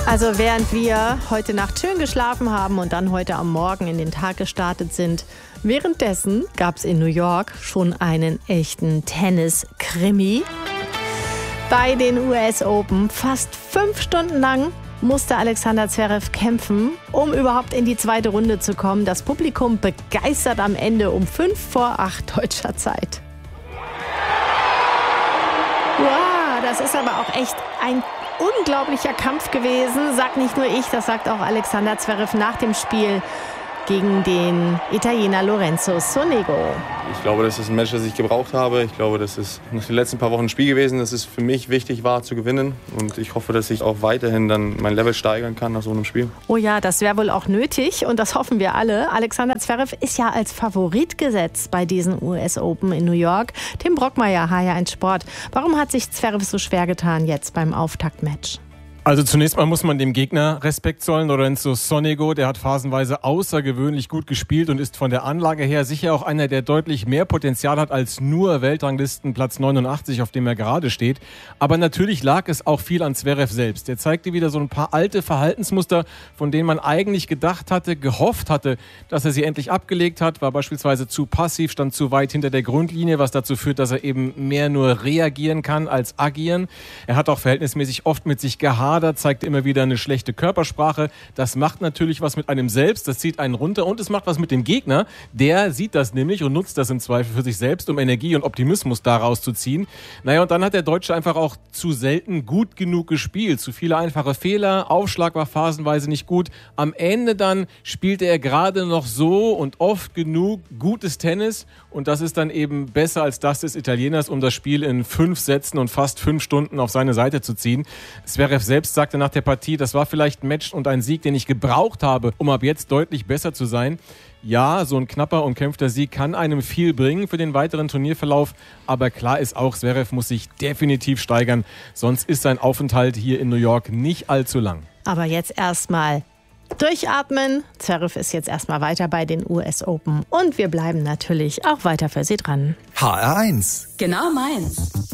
Also während wir heute Nacht schön geschlafen haben und dann heute am Morgen in den Tag gestartet sind, währenddessen gab es in New York schon einen echten Tennis-Krimi. Bei den US Open fast 5 Stunden lang musste Alexander Zverev kämpfen, um überhaupt in die zweite Runde zu kommen. Das Publikum begeistert am Ende um 5:08 deutscher Zeit. Wow, das ist aber auch echt ein unglaublicher Kampf gewesen, sagt nicht nur ich, das sagt auch Alexander Zverev nach dem Spiel gegen den Italiener Lorenzo Sonego. Ich glaube, das ist ein Match, das ich gebraucht habe. Ich glaube, das ist nach den letzten paar Wochen ein Spiel gewesen, das es für mich wichtig war zu gewinnen. Und ich hoffe, dass ich auch weiterhin dann mein Level steigern kann nach so einem Spiel. Oh ja, das wäre wohl auch nötig und das hoffen wir alle. Alexander Zverev ist ja als Favorit gesetzt bei diesen US Open in New York. Tim Brockmeier, HR1 Sport. Warum hat sich Zverev so schwer getan jetzt beim Auftaktmatch? Also zunächst mal muss man dem Gegner Respekt zollen. Lorenzo Sonego, der hat phasenweise außergewöhnlich gut gespielt und ist von der Anlage her sicher auch einer, der deutlich mehr Potenzial hat als nur Weltranglistenplatz 89, auf dem er gerade steht. Aber natürlich lag es auch viel an Zverev selbst. Der zeigte wieder so ein paar alte Verhaltensmuster, von denen man eigentlich gedacht hatte, gehofft hatte, dass er sie endlich abgelegt hat. War beispielsweise zu passiv, stand zu weit hinter der Grundlinie, was dazu führt, dass er eben mehr nur reagieren kann als agieren. Er hat auch verhältnismäßig oft mit sich gehadert, zeigt immer wieder eine schlechte Körpersprache. Das macht natürlich was mit einem selbst, das zieht einen runter und es macht was mit dem Gegner. Der sieht das nämlich und nutzt das im Zweifel für sich selbst, um Energie und Optimismus daraus zu ziehen. Naja, und dann hat der Deutsche einfach auch zu selten gut genug gespielt. Zu viele einfache Fehler, Aufschlag war phasenweise nicht gut. Am Ende dann spielte er gerade noch so und oft genug gutes Tennis und das ist dann eben besser als das des Italieners, um das Spiel in 5 Sätzen und fast 5 Stunden auf seine Seite zu ziehen. Zverev selbst sagte nach der Partie, das war vielleicht ein Match und ein Sieg, den ich gebraucht habe, um ab jetzt deutlich besser zu sein. Ja, so ein knapper, umkämpfter Sieg kann einem viel bringen für den weiteren Turnierverlauf, aber klar ist auch, Zverev muss sich definitiv steigern, sonst ist sein Aufenthalt hier in New York nicht allzu lang. Aber jetzt erstmal durchatmen. Zverev ist jetzt erstmal weiter bei den US Open und wir bleiben natürlich auch weiter für Sie dran. HR1. Genau meins.